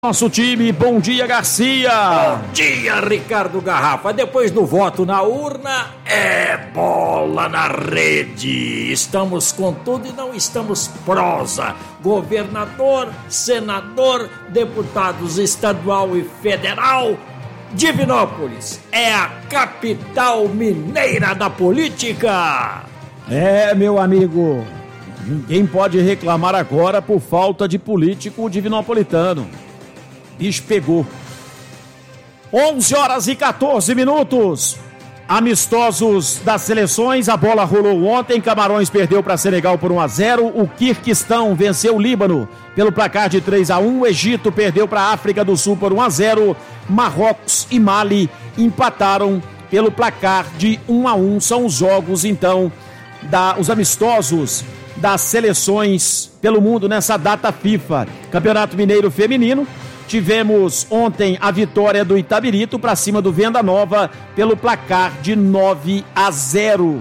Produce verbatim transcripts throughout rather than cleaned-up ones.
Nosso time, bom dia, Garcia. Bom dia, Ricardo Garrafa. Depois do voto na urna, é bola na rede. Estamos com tudo e não estamos prosa. Governador, senador, deputados estadual e federal. Divinópolis é a capital mineira da política. É, meu amigo, ninguém pode reclamar agora por falta de político divinopolitano. Bicho pegou. onze horas e quatorze minutos. Amistosos das seleções, a bola rolou ontem, Camarões perdeu para Senegal por um a zero, o Quirquistão venceu o Líbano pelo placar de três a um, o Egito perdeu para a África do Sul por um a zero, Marrocos e Mali empataram pelo placar de um a um. São os jogos, então, da, os amistosos das seleções pelo mundo nessa data FIFA. Campeonato Mineiro Feminino. Tivemos ontem a vitória do Itabirito para cima do Venda Nova pelo placar de nove a zero.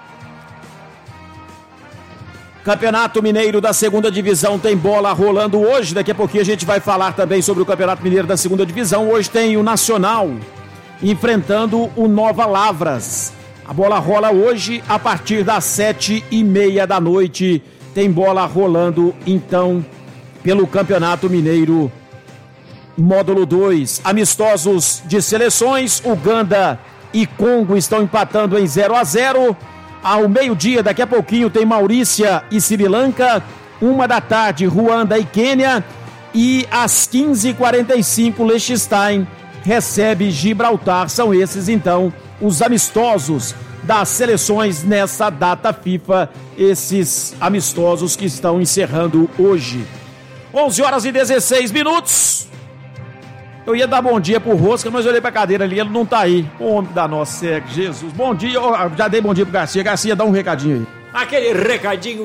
Campeonato Mineiro da segunda divisão tem bola rolando hoje. Daqui a pouquinho a gente vai falar também sobre o Campeonato Mineiro da segunda divisão. Hoje tem o Nacional enfrentando o Nova Lavras. A bola rola hoje a partir das sete e meia da noite. Tem bola rolando então pelo Campeonato Mineiro Módulo dois, amistosos de seleções, Uganda e Congo estão empatando em zero a zero. Ao meio-dia, daqui a pouquinho, tem Maurícia e Sri Lanka. Uma da tarde, Ruanda e Quênia. E às quinze e quarenta e cinco, Liechtenstein recebe Gibraltar. São esses, então, os amistosos das seleções nessa data FIFA. Esses amistosos que estão encerrando hoje. onze horas e dezesseis minutos. Eu ia dar bom dia pro Rosca, mas eu olhei pra cadeira ali, ele não tá aí. O homem da nossa cega, Jesus. Bom dia, eu já dei bom dia pro Garcia. Garcia, dá um recadinho aí. Aquele recadinho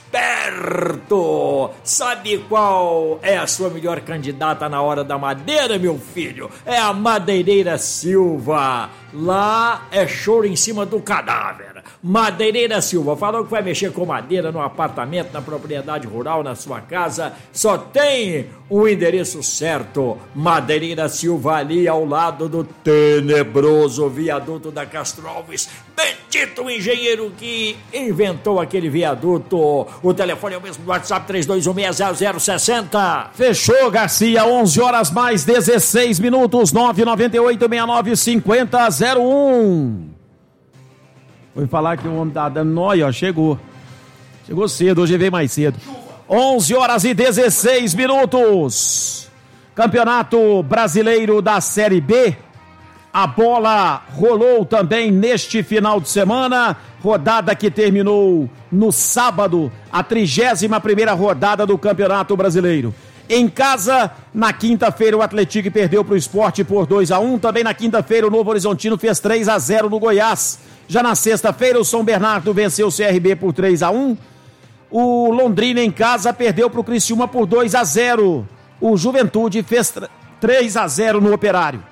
esperto. Sabe qual é a sua melhor candidata na hora da madeira, meu filho? É a Madeireira Silva. Lá é choro em cima do cadáver. Madeireira Silva, falou que vai mexer com madeira no apartamento, na propriedade rural, na sua casa, só tem o endereço certo. Madeireira Silva, ali ao lado do tenebroso viaduto da Castro Alves. Bendito engenheiro que inventou aquele viaduto. O telefone é o mesmo do WhatsApp, três dois um seis zero zero seis zero. Fechou, Garcia, onze horas mais dezesseis minutos, nove nove oito seis nove cinco zero zero um. Foi falar que o homem tá dando nóia, ó, chegou. Chegou cedo, hoje veio mais cedo. onze horas e dezesseis minutos. Campeonato Brasileiro da Série B. A bola rolou também neste final de semana. Rodada que terminou no sábado, a trigésima primeira rodada do Campeonato Brasileiro. Em casa, na quinta-feira, o Atlético perdeu para o Sport por dois a um. Também na quinta-feira, o Novo Horizontino fez três a zero no Goiás. Já na sexta-feira, o São Bernardo venceu o C R B por três a um. O Londrina, em casa, perdeu para o Criciúma por dois a zero. O Juventude fez três a zero no Operário.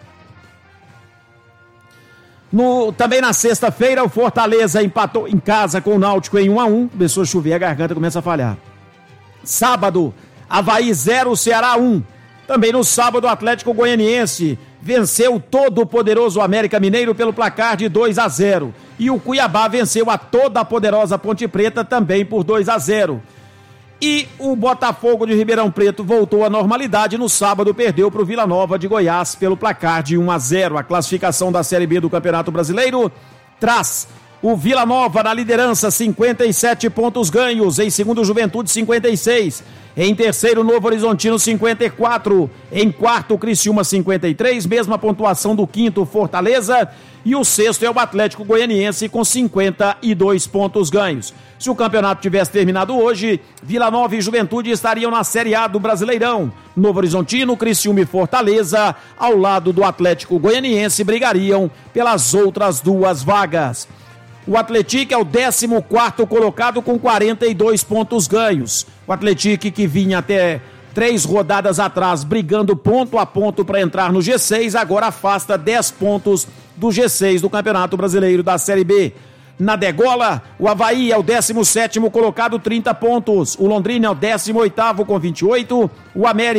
No, também na sexta-feira, o Fortaleza empatou em casa com o Náutico em um a um. Começou a chover, a garganta começa a falhar. Sábado, Avaí zero, Ceará um. Também no sábado, o Atlético Goianiense venceu o todo poderoso América Mineiro pelo placar de dois a zero. E o Cuiabá venceu a toda poderosa Ponte Preta também por dois a zero. E o Botafogo de Ribeirão Preto voltou à normalidade. No sábado perdeu para o Vila Nova de Goiás pelo placar de um a zero. A classificação da Série B do Campeonato Brasileiro traz o Vila Nova na liderança, cinquenta e sete pontos ganhos. Em segundo, Juventude, cinquenta e seis. Em terceiro, Novo Horizontino, cinquenta e quatro. Em quarto, Criciúma, cinquenta e três. Mesma pontuação do quinto, Fortaleza. E o sexto é o Atlético Goianiense com cinquenta e dois pontos ganhos. Se o campeonato tivesse terminado hoje, Vila Nova e Juventude estariam na Série A do Brasileirão. Novo Horizontino, Criciúma e Fortaleza, ao lado do Atlético Goianiense, brigariam pelas outras duas vagas. O Atlético é o décimo quarto colocado com quarenta e dois pontos ganhos. O Atlético, que vinha até três rodadas atrás brigando ponto a ponto para entrar no G seis, agora afasta dez pontos do G seis do Campeonato Brasileiro da Série B. Na degola, o Avaí é o décimo sétimo colocado, trinta pontos. O Londrina é o décimo oitavo com vinte e oito. O América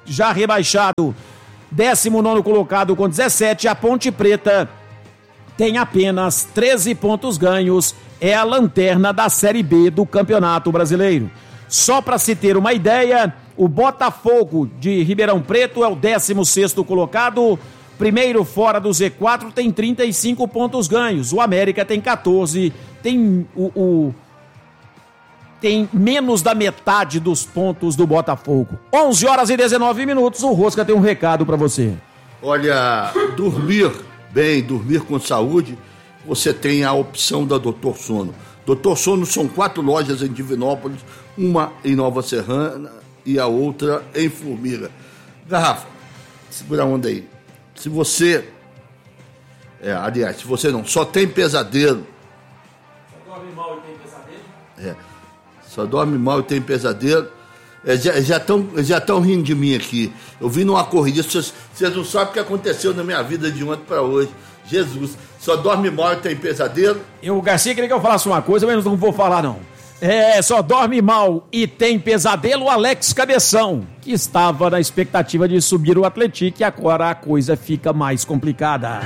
já rebaixado, décimo nono colocado com dezessete, a Ponte Preta tem apenas treze pontos ganhos, é a lanterna da Série B do Campeonato Brasileiro. Só para se ter uma ideia, o Botafogo de Ribeirão Preto é o décimo sexto colocado, primeiro fora do Z quatro, tem trinta e cinco pontos ganhos, o América tem quatorze, tem o, o tem menos da metade dos pontos do Botafogo. onze horas e dezenove minutos, o Rosca tem um recado para você. Olha, dormir bem, dormir com saúde, você tem a opção da Doutor Sono. Doutor Sono são quatro lojas em Divinópolis, uma em Nova Serrana e a outra em Formiga. Garrafa, segura a onda aí. Se você, é, aliás, se você não, só tem pesadelo. Só dorme mal e tem pesadelo? É, só dorme mal e tem pesadelo. É, já estão já já rindo de mim aqui. Eu vim numa corrida, vocês, vocês não sabem o que aconteceu na minha vida de ontem para hoje. Jesus, só dorme mal e tem pesadelo. Eu, o Garcia queria que eu falasse uma coisa, mas não vou falar não. É, só dorme mal e tem pesadelo o Alex Cabeção, que estava na expectativa de subir o Atlético, e agora a coisa fica mais complicada.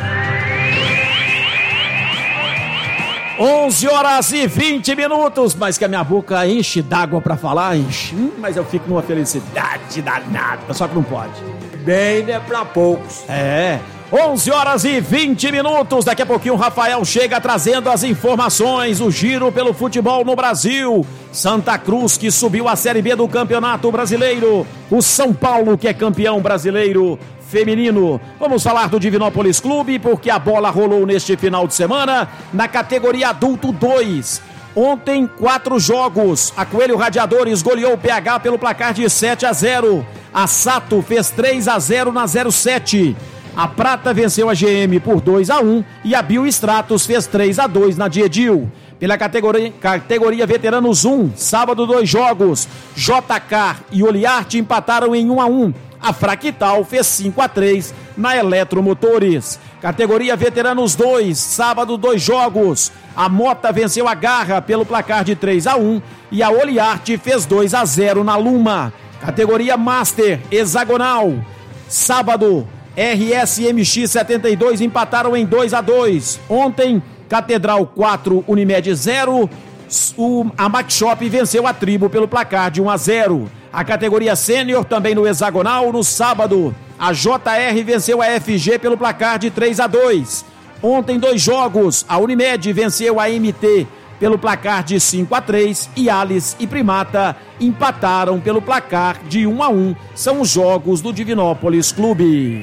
onze horas e vinte minutos, mas que a minha boca enche d'água pra falar, enche, hum, mas eu fico numa felicidade danada, só que não pode. Bem, né, pra poucos. É, onze horas e vinte minutos, daqui a pouquinho o Rafael chega trazendo as informações, o giro pelo futebol no Brasil. Santa Cruz que subiu a Série B do Campeonato Brasileiro, o São Paulo que é campeão brasileiro feminino. Vamos falar do Divinópolis Clube, porque a bola rolou neste final de semana na categoria adulto dois. Ontem, quatro jogos. A Coelho Radiadores goleou o P H pelo placar de sete a zero. A Sato fez três a zero na zero sete. A Prata venceu a G M por dois a um e a Biostratos fez três a dois na Diedil. Pela categoria, categoria Veteranos um, sábado dois jogos. J K e Oliarte empataram em um a um. A Fractal fez cinco a três na Eletromotores. Categoria Veteranos dois, sábado dois jogos. A Mota venceu a Garra pelo placar de três a um e a Oliarte fez dois a zero na Luma. Categoria Master Hexagonal, sábado R S M X setenta e dois empataram em dois a dois. Ontem, Catedral quatro, Unimed zero. O, a Max Shop venceu a Tribo pelo placar de um a zero. A categoria Sênior também no Hexagonal, no sábado, a J R venceu a F G pelo placar de três a dois. Ontem, dois jogos, a Unimed venceu a M T pelo placar de cinco a três e Alice e Primata empataram pelo placar de um a um. São os jogos do Divinópolis Clube.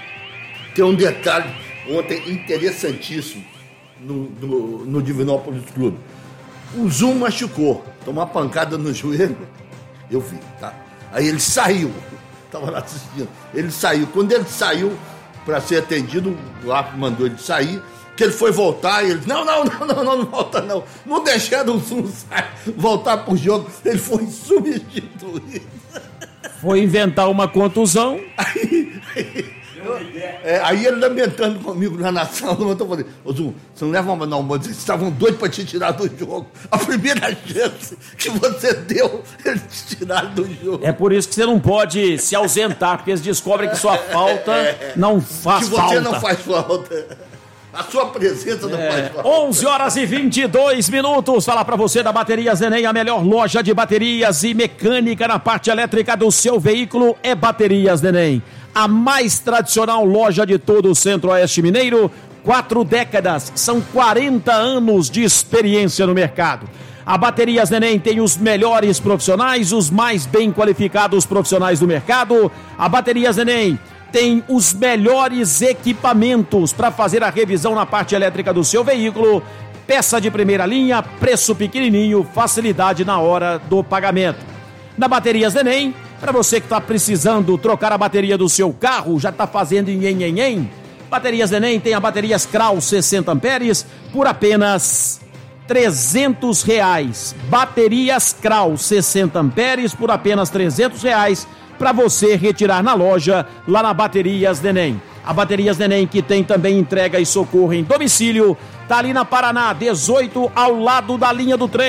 Tem um detalhe ontem interessantíssimo no, no, no Divinópolis Clube. O Zoom machucou, tomou uma pancada no joelho, eu vi, tá? Aí ele saiu, tava lá assistindo, ele saiu. Quando ele saiu para ser atendido, o árbitro mandou ele sair, que ele foi voltar e ele disse, não, não, não, não, não, não volta não, não deixando o Zoom sair, voltar pro jogo, ele foi substituído. Foi inventar uma contusão. Aí, aí, É, aí ele lamentando comigo lá na sala, eu tô falando, ô Zum, você não leva uma não, mas eles estavam doidos pra te tirar do jogo. A primeira chance que você deu, eles te tiraram do jogo. É por isso que você não pode se ausentar, porque eles descobrem que sua falta é, não faz falta. Que você falta. não faz falta. A sua presença não é. faz falta. onze horas e vinte e dois minutos. Falar pra você da Baterias Neném, a melhor loja de baterias e mecânica na parte elétrica do seu veículo é Baterias Neném. A mais tradicional loja de todo o Centro-Oeste Mineiro, quatro décadas, são quarenta anos de experiência no mercado. A Baterias Neném tem os melhores profissionais, os mais bem qualificados profissionais do mercado. A Baterias Neném tem os melhores equipamentos para fazer a revisão na parte elétrica do seu veículo. Peça de primeira linha, preço pequenininho, facilidade na hora do pagamento. Na Baterias Neném, para você que está precisando trocar a bateria do seu carro, já está fazendo em em em Baterias Neném tem a baterias Kraus sessenta amperes por apenas trezentos reais. Baterias Kraus sessenta amperes por apenas trezentos reais para você retirar na loja lá na Baterias Neném. A Baterias Neném, que tem também entrega e socorro em domicílio, tá ali na Paraná dezoito, ao lado da linha do trem.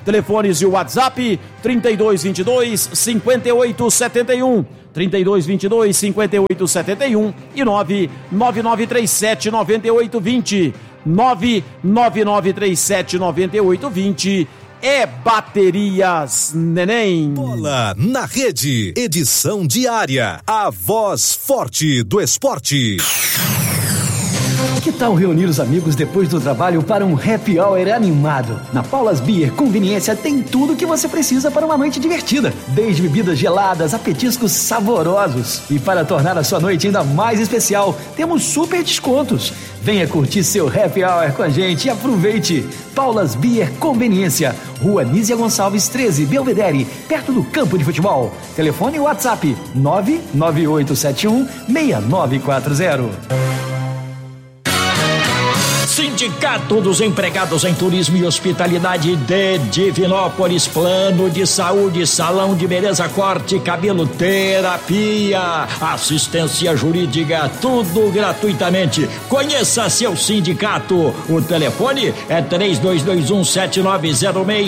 Telefones e o WhatsApp trinta e dois, vinte e dois, cinquenta e oito, setenta e um. trinta e dois, vinte e dois, cinquenta e oito, setenta e um e nove nove nove três sete, nove oito dois zero. nove nove nove três sete, nove oito dois zero. É Baterias Neném. Bola na Rede, edição diária, a voz forte do esporte. Que tal reunir os amigos depois do trabalho para um happy hour animado? Na Paulas Beer Conveniência tem tudo o que você precisa para uma noite divertida. Desde bebidas geladas a petiscos saborosos. E para tornar a sua noite ainda mais especial, temos super descontos. Venha curtir seu happy hour com a gente e aproveite. Paulas Beer Conveniência, Rua Nízia Gonçalves treze, Belvedere, perto do campo de futebol. Telefone e WhatsApp nove nove oito sete um, seis nove quatro zero. Sindicato dos Empregados em Turismo e Hospitalidade de Divinópolis, plano de saúde, salão de beleza, corte, cabelo, terapia, assistência jurídica, tudo gratuitamente. Conheça seu sindicato. O telefone é três dois dois um, sete nove zero seis.